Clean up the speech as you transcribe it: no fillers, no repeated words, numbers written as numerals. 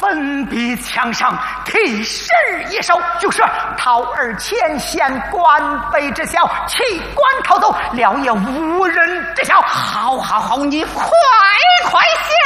粉壁墙上题诗一首，就是桃儿前线官卑之小，弃官逃走，了也无人知晓。 好，你快写